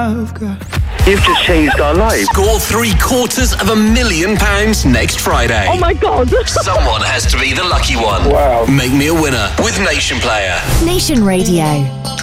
You've just changed our lives. Score £750,000 next Friday. Oh my God. Someone has to be the lucky one. Wow. Make me a winner with Nation Player. Nation Radio.